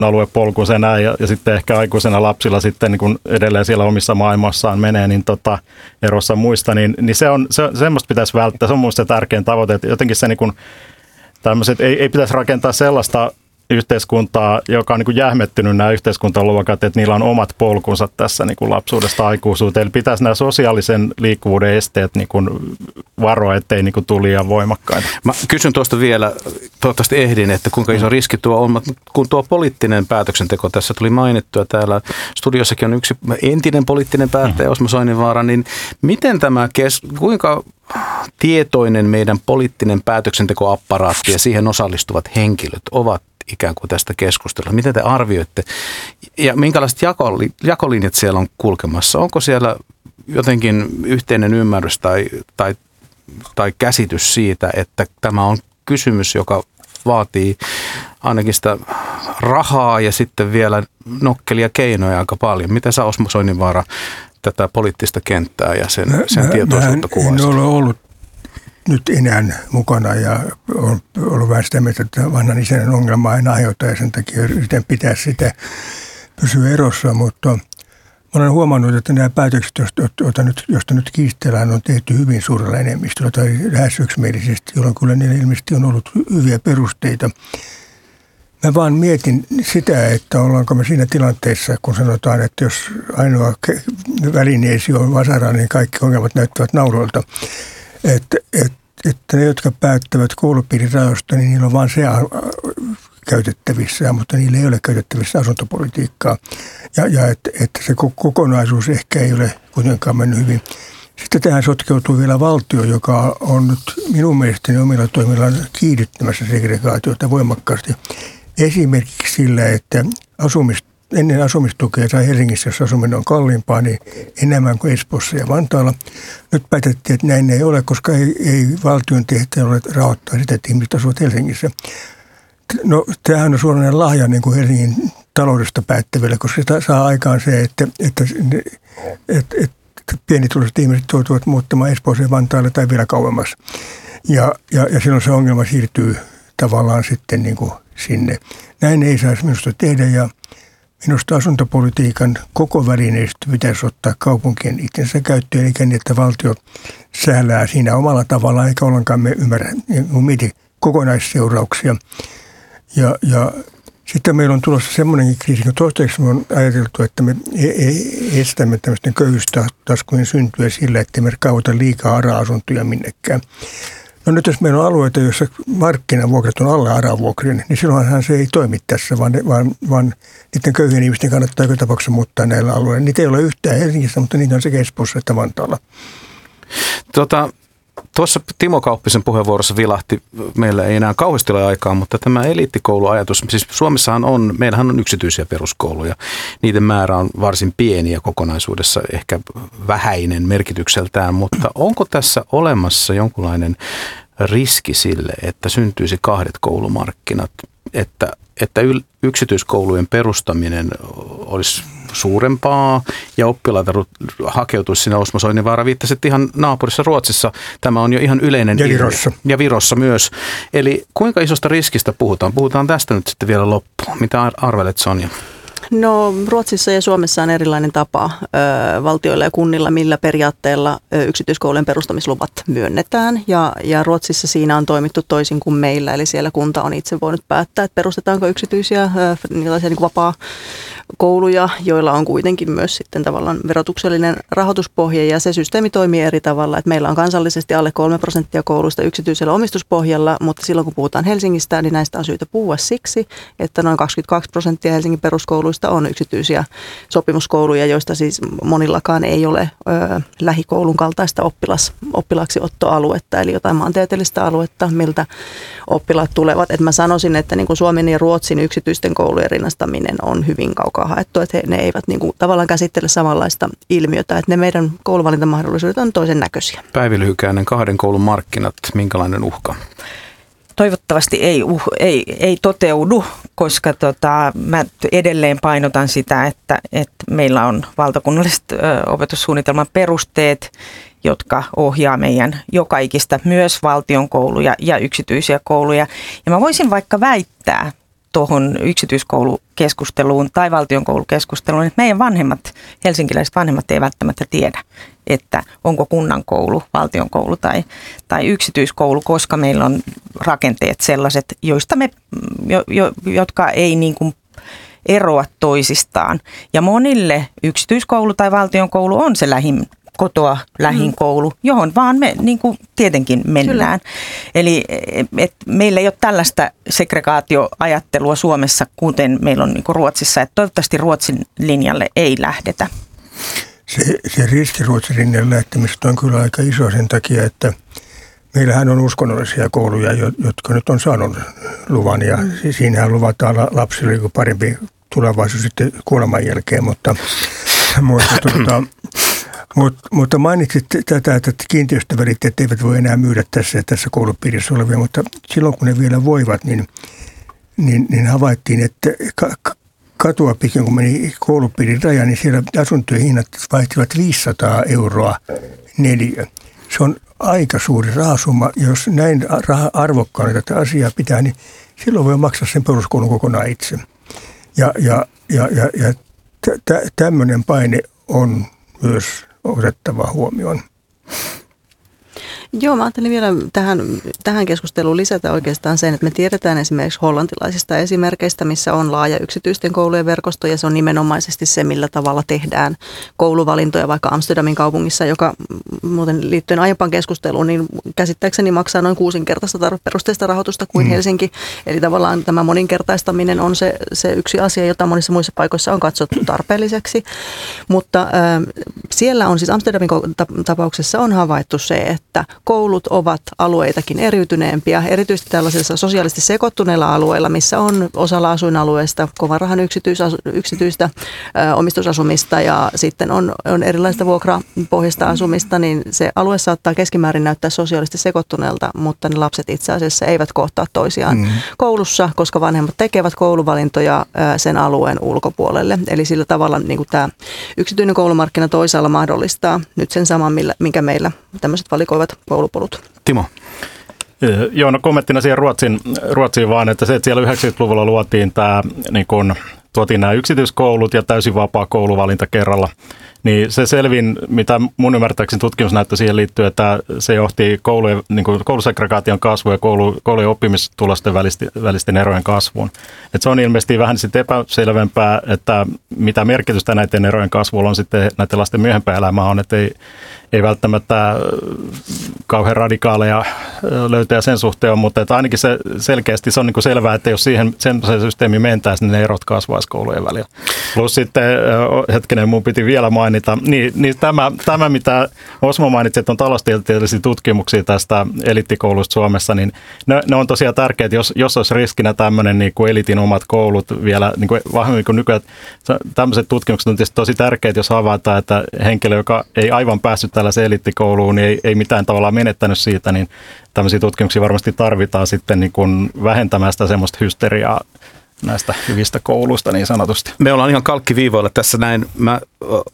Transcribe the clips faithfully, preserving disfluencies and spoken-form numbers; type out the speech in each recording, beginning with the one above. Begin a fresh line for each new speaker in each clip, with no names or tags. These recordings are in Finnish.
aluepolkuisen ja näin, ja, ja sitten ehkä aikuisena lapsilla sitten niin kun edelleen siellä omissa maailmassaan menee, niin tota, erossa muista, niin, niin se on, se, semmoista pitäisi välttää. Se on minusta se tärkein tavoite, että jotenkin se niin kun, tämmöiset, ei, ei pitäisi rakentaa sellaista yhteiskuntaa, joka on niin kuin jähmettynyt nämä yhteiskuntaluokat, että niillä on omat polkunsa tässä niin kuin lapsuudesta aikuisuuteen. Eli pitäisi nämä sosiaalisen liikkuvuuden esteet niin kuin varoa, ettei niin kuin tule liian voimakkaita.
Mä kysyn tuosta vielä, toivottavasti ehdin, että kuinka iso riski tuo on, kun tuo poliittinen päätöksenteko tässä tuli mainittua. Täällä studiossakin on yksi entinen poliittinen päättäjä, Osmo Soininvaara, niin miten tämä, kes- kuinka tietoinen meidän poliittinen päätöksentekoapparaatti ja siihen osallistuvat henkilöt ovat ikään kuin tästä keskustelua? Miten te arvioitte ja minkälaiset jakolinjat siellä on kulkemassa? Onko siellä jotenkin yhteinen ymmärrys tai, tai, tai käsitys siitä, että tämä on kysymys, joka vaatii ainakin sitä rahaa ja sitten vielä nokkelia keinoja aika paljon? Miten sä, Osmo Soininvaara, tätä poliittista kenttää ja sen, sen mä, tietoisuutta kuvaisit?
En ole ollut nyt enää mukana ja on ollut vähän sitä mieltä, että vanhan isännän ongelmaa en aiheuta ja sen takia yritän pitää sitä pysyä erossa, mutta mä olen huomannut, että nämä päätökset, joista nyt, josta nyt kiistellään, on tehty hyvin suurella enemmistöllä tai lähes yksimielisesti, jolloin kyllä niillä ilmeisesti on ollut hyviä perusteita. Mä vaan mietin sitä, että ollaanko me siinä tilanteessa, kun sanotaan, että jos ainoa välineesi on vasara, niin kaikki ongelmat näyttävät nauroilta. Että, että, että ne, jotka päättävät koulupiirin rajoista, niin niillä on vaan se käytettävissä, mutta niillä ei ole käytettävissä asuntopolitiikkaa. Ja, ja että, että se kokonaisuus ehkä ei ole kuitenkaan mennyt hyvin. Sitten tähän sotkeutuu vielä valtio, joka on nyt minun mielestäni omilla toimillaan kiihdyttämässä segregaatiota voimakkaasti. Esimerkiksi sillä, että asumista, ennen asumistukea sai Helsingissä, jos asuminen on kalliimpaa, niin enemmän kuin Espoossa ja Vantaalla. Nyt päätettiin, että näin ei ole, koska ei, ei valtion tehtävä ole rahoittaa sitä, että ihmiset asuvat Helsingissä. No, tämähän on suoranainen lahja niin kuin Helsingin taloudesta päättäville, koska se saa aikaan se, että, että, että, että pienituloiset ihmiset joutuvat muuttamaan Espooseen, Vantaalle tai vielä kauemmas. Ja, ja, ja silloin se ongelma siirtyy tavallaan sitten niin kuin sinne. Näin ei saisi minusta tehdä ja minusta asuntopolitiikan koko välineistö pitäisi ottaa kaupunkien itsensä käyttöön, eikä niin, että valtio sählää siinä omalla tavallaan, eikä ollenkaan me ymmärrä niin mieti kokonaisseurauksia. Ja, ja sitten meillä on tulossa semmoinenkin kriisi, kun toistaiseksi me on ajateltu, että me estämme tämmöisten köyhyystaskujen syntyä sillä, että me kaavoita liikaa ara-asuntoja minnekään. No nyt jos meillä on alueita, joissa markkinavuokrat on alle ara-vuokrien, niin silloinhan se ei toimi tässä, vaan, vaan, vaan niiden köyhien ihmisten kannattaa joka tapauksessa muuttaa näillä alueilla. Niitä ei ole yhtään Helsingissä, mutta niitä on sekä Espoossa että Vantaalla.
Tota, tuossa Timo Kauppisen puheenvuorossa vilahti, meillä ei enää kauheasti ole aikaa, mutta tämä eliittikouluajatus, siis Suomessahan on, meillähän on yksityisiä peruskouluja, niiden määrä on varsin pieni ja kokonaisuudessa ehkä vähäinen merkitykseltään, mutta onko tässä olemassa jonkunlainen riski sille, että syntyisi kahdet koulumarkkinat, että, että yksityiskoulujen perustaminen olisi suurempaa ja oppilaita hakeutuisi sinne? Osmo Soininvaara viittasi, että ihan naapurissa Ruotsissa tämä on jo ihan yleinen.
Ja Virossa.
Ja Virossa myös. Eli kuinka isosta riskistä puhutaan? Puhutaan tästä nyt sitten vielä loppuun. Mitä arvelet, Sonja?
No Ruotsissa ja Suomessa on erilainen tapa ö, valtioilla ja kunnilla, millä periaatteella ö, yksityiskoulujen perustamisluvat myönnetään. Ja, ja Ruotsissa siinä on toimittu toisin kuin meillä, eli siellä kunta on itse voinut päättää, että perustetaanko yksityisiä ö, niin kuin vapaa kouluja, joilla on kuitenkin myös sitten tavallaan verotuksellinen rahoituspohja ja se systeemi toimii eri tavalla, että meillä on kansallisesti alle kolme prosenttia kouluista yksityisellä omistuspohjalla, mutta silloin kun puhutaan Helsingistä, niin näistä on syytä puhua siksi, että noin kaksikymmentäkaksi prosenttia Helsingin peruskouluista on yksityisiä sopimuskouluja, joista siis monillakaan ei ole ö, lähikoulun kaltaista oppilas, oppilaaksiottoaluetta, eli jotain maantieteellistä aluetta, miltä oppilaat tulevat. Et mä sanoisin, että niin kuin Suomen ja Ruotsin yksityisten koulujen rinnastaminen on hyvin kaukaa haettu, että he, ne eivät niin kuin tavallaan käsittele samanlaista ilmiötä, että ne meidän kouluvalintamahdollisuudet on toisen näköisiä.
Päivi Lyhykäinen, kahden koulun markkinat, minkälainen uhka?
Toivottavasti ei, uh, ei, ei toteudu, koska tota, mä edelleen painotan sitä, että, että meillä on valtakunnalliset ö, opetussuunnitelman perusteet, jotka ohjaa meidän joka ikistä, myös valtion kouluja ja yksityisiä kouluja. Ja mä voisin vaikka väittää, tuohon yksityiskoulukeskusteluun tai valtionkoulukeskusteluun, että meidän vanhemmat, helsinkiläiset vanhemmat ei välttämättä tiedä, että onko kunnan koulu, valtion koulu tai, tai yksityiskoulu, koska meillä on rakenteet sellaiset, joista me, jo, jo, jotka ei niin kuin eroa toisistaan. Ja monille yksityiskoulu tai valtion koulu on se lähin kotoa lähin koulu, johon vaan me niin kuin tietenkin mennään. Kyllä. Eli et meillä ei ole tällaista segregaatioajattelua Suomessa, kuten meillä on niin kuin Ruotsissa, että toivottavasti Ruotsin linjalle ei lähdetä.
Se, se riski Ruotsin linjalle lähtemistä on kyllä aika iso sen takia, että meillähän on uskonnollisia kouluja, jotka nyt on saanut luvan ja mm. siinähän luvataan lapsille parempi tulevaisuus sitten kuoleman jälkeen, mutta, mutta, tuota, mutta, mutta mainitsit tätä, että kiinteistövälittäjät eivät voi enää myydä tässä, tässä koulupiirissä olevia, mutta silloin kun ne vielä voivat, niin, niin, niin havaittiin, että katua pikin kun meni koulupiirin raja, niin siellä asuntojen hinnat vaihtivat viisisataa euroa neliö. Se on aika suuri rahasumma. Jos näin arvokkaana tätä asiaa pitää, niin silloin voi maksaa sen peruskoulun kokonaan itse. Ja, ja, ja, ja, ja tä, tämmöinen paine on myös otettava huomioon.
Joo, mä ajattelin vielä tähän, tähän keskusteluun lisätä oikeastaan sen, että me tiedetään esimerkiksi hollantilaisista esimerkkeistä, missä on laaja yksityisten koulujen verkosto ja se on nimenomaisesti se, millä tavalla tehdään kouluvalintoja vaikka Amsterdamin kaupungissa, joka muuten liittyen aiempaan keskusteluun, niin käsittääkseni maksaa noin kuusinkertaista tarveperusteista rahoitusta kuin mm. Helsinki. Eli tavallaan tämä moninkertaistaminen on se, se yksi asia, jota monissa muissa paikoissa on katsottu tarpeelliseksi, mutta äh, siellä on siis Amsterdamin tapauksessa on havaittu se, että koulut ovat alueitakin eriytyneempiä, erityisesti tällaisilla sosiaalisesti sekoittuneilla alueilla, missä on osalla asuinalueista kovan rahan yksityisasu, yksityistä ö, omistusasumista ja sitten on, on erilaista vuokrapohjaista asumista, niin se alue saattaa keskimäärin näyttää sosiaalisesti sekoittuneelta, mutta ne lapset itse asiassa eivät kohtaa toisiaan mm. koulussa, koska vanhemmat tekevät kouluvalintoja ö, sen alueen ulkopuolelle. Eli sillä tavalla niin kuin tämä yksityinen koulumarkkina toisaalla mahdollistaa nyt sen saman, millä, minkä meillä tämmöiset valikoivat koulupolut.
Timo.
Joo, no kommenttina siihen Ruotsin, Ruotsiin vaan, että se, että siellä yhdeksänkymmentäluvulla luotiin tämä, niin kun, tuotiin nämä yksityiskoulut ja täysin vapaa kouluvalinta kerralla, niin se selvin, mitä mun ymmärtääkseni tutkimus näyttää siihen liittyy, että se johti koulujen, niin kuin koulusegregaation kasvuun ja koulu, koulujen oppimistulosten välisten, välisten erojen kasvuun. Et se on ilmeisesti vähän sitten epäselvempää, että mitä merkitystä näiden erojen kasvulla on sitten näiden lasten myöhempää elämää on, että ei, ei välttämättä kauhean radikaaleja löytöjä sen suhteen, mutta että ainakin se selkeästi se on niin kuin selvää, että jos siihen sen systeemiin mentäisiin, niin ne erot kasvaisi koulujen välillä. Plus sitten, hetkinen, mun piti vielä mainita, niin, niin tämä, tämä, mitä Osmo mainitsi, että on taloustieteellisiä tutkimuksia tästä eliittikoulusta Suomessa, niin ne, ne on tosiaan tärkeitä, jos, jos olisi riskinä tämmöinen niin kuin eliitin omat koulut vielä niin kuin vahvemmin kuin nykyään. Tämmöiset tutkimukset on tietysti tosi tärkeitä, jos havaitaan, että henkilö, joka ei aivan päässyt tällaiseen eliittikouluun, niin ei, ei mitään tavallaan menettänyt siitä, niin tämmöisiä tutkimuksia varmasti tarvitaan sitten niin kuin vähentämään sitä semmoista hysteriaa näistä hyvistä kouluista niin sanotusti.
Me ollaan ihan kalkkiviivoilla tässä näin. Mä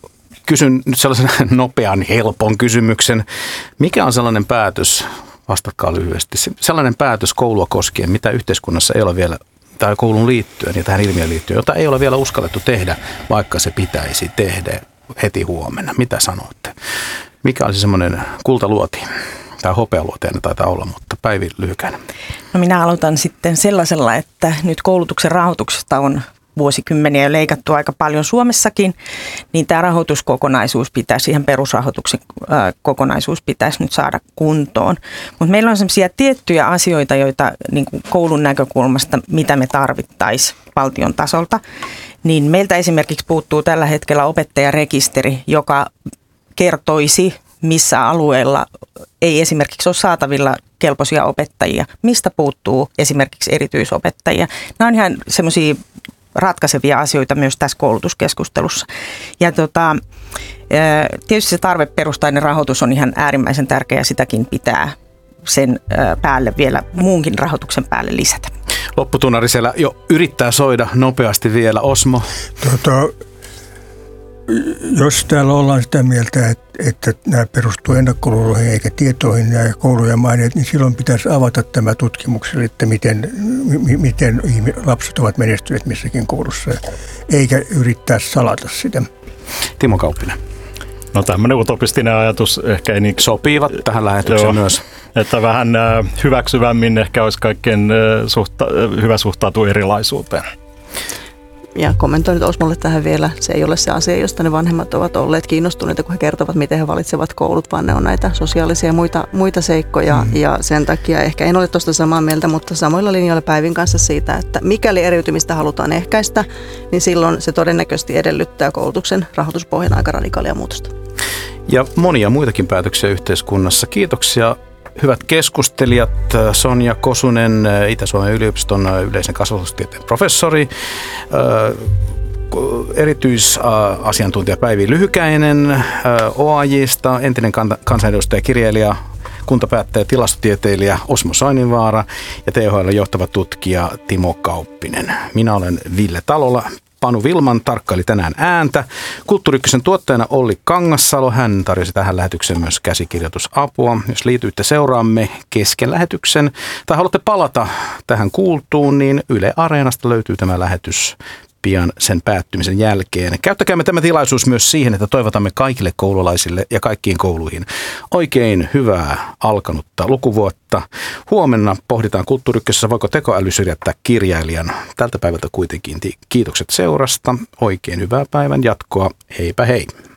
kysyn nyt sellaisen nopean, helpon kysymyksen. Mikä on sellainen päätös, vastatkaa lyhyesti, sellainen päätös koulua koskien, mitä yhteiskunnassa ei ole vielä, tai koulun liittyen ja tähän ilmiöön liittyen, jota ei ole vielä uskallettu tehdä, vaikka se pitäisi tehdä heti huomenna. Mitä sanotte? Mikä olisi semmoinen kultaluoti? Tai hopealuoteena taitaa olla, mutta Päivi Lyhykäinen.
No minä aloitan sitten sellaisella, että nyt koulutuksen rahoituksesta on vuosikymmeniä jo leikattu aika paljon Suomessakin, niin tämä rahoituskokonaisuus pitäisi, ihan perusrahoituksen äh, kokonaisuus pitäisi nyt saada kuntoon. Mutta meillä on sellaisia tiettyjä asioita, joita niin kuin koulun näkökulmasta, mitä me tarvittaisiin valtion tasolta, niin meiltä esimerkiksi puuttuu tällä hetkellä opettajarekisteri, joka kertoisi, missä alueella ei esimerkiksi ole saatavilla kelpoisia opettajia, mistä puuttuu esimerkiksi erityisopettajia. Nämä on ihan semmoisia ratkaisevia asioita myös tässä koulutuskeskustelussa. Ja tota, tietysti se tarveperustainen rahoitus on ihan äärimmäisen tärkeä, sitäkin pitää sen päälle vielä muunkin rahoituksen päälle lisätä.
Lopputunnari siellä jo yrittää soida nopeasti vielä. Osmo?
Tota, jos täällä ollaan sitä mieltä, että, että nämä perustuu ennakkoluuloihin eikä tietoihin ja koulujen maineet, niin silloin pitäisi avata tämä tutkimukselle, että miten, m- miten lapset ovat menestyneet missäkin koulussa, eikä yrittää salata sitä.
Timo Kauppinen.
No tämmöinen utopistinen ajatus ehkä ei niin...
Sopivat tähän lähetykseen
Joo,
myös.
Että vähän äh, hyväksyvämmin ehkä olisi kaikkein äh, suhta, äh, hyvä suhtautua erilaisuuteen.
Ja kommentoin nyt Osmolle tähän vielä. Se ei ole se asia, josta ne vanhemmat ovat olleet kiinnostuneita, kun he kertovat, miten he valitsevat koulut, vaan ne on näitä sosiaalisia ja muita, muita seikkoja. Mm. Ja sen takia ehkä en ole tuosta samaa mieltä, mutta samoilla linjoilla Päivin kanssa siitä, että mikäli eriytymistä halutaan ehkäistä, niin silloin se todennäköisesti edellyttää koulutuksen rahoituspohjan aika radikaalia muutosta.
Ja monia muitakin päätöksiä yhteiskunnassa. Kiitoksia hyvät keskustelijat. Sonja Kosunen, Itä-Suomen yliopiston yleisen kasvatustieteen professori, erityisasiantuntija Päivi Lyhykäinen O A J:sta, entinen kansanedustaja, kirjailija, kuntapäättäjä, tilastotieteilijä Osmo Soininvaara ja T H L:n johtava tutkija Timo Kauppinen. Minä olen Ville Talola. Panu Vilman tarkkaili tänään ääntä. Kulttuuri Ykkösen tuottajana Olli Kangassalo. Hän tarjosi tähän lähetykseen myös käsikirjoitusapua. Jos liityitte seuraamme kesken lähetyksen tai haluatte palata tähän kuultuun, niin Yle Areenasta löytyy tämä lähetys pian sen päättymisen jälkeen. Käyttäkäämme tämä tilaisuus myös siihen, että toivotamme kaikille koululaisille ja kaikkiin kouluihin oikein hyvää alkanutta lukuvuotta. Huomenna pohditaan Kulttuuri Ykkösessä, voiko tekoäly syrjäyttää kirjailijan. Tältä päivältä kuitenkin kiitokset seurasta. Oikein hyvää päivän jatkoa. Heipä hei.